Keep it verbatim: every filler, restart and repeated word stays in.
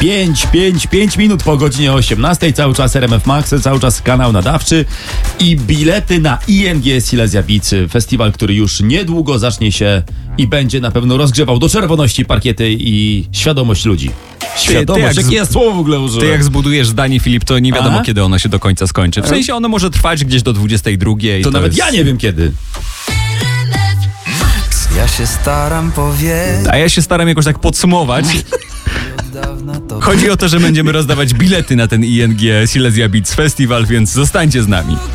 pięć, pięć, pięć minut po godzinie osiemnastej, cały czas R M F Max, cały czas kanał nadawczy i bilety na I N G Silesia Beats, festiwal, który już niedługo zacznie się i będzie na pewno rozgrzewał do czerwoności parkiety i świadomość ludzi. Świadomość, jakie ja słowo w ogóle użyłem. Ty jak zbudujesz zdanie, Filip, to nie wiadomo, A? kiedy ono się do końca skończy. W sensie ono może trwać gdzieś do dwudziestej drugiej. To, to nawet jest... ja nie wiem kiedy. Ja się staram powiedzieć. A ja się staram jakoś tak podsumować. Chodzi o to, że będziemy rozdawać bilety na ten I N G Silesia Beats Festival, więc zostańcie z nami.